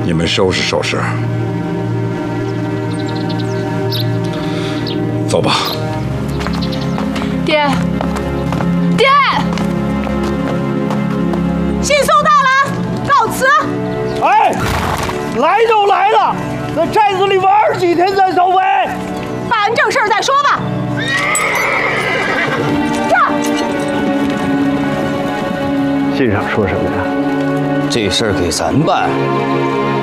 你们收拾收拾，走吧。 爹，爹，信送到了，告辞。 哎，来都来了，在寨子里玩几天再收费？ 办完正事再说吧。 信上说什么呀？ 这事儿给咱办，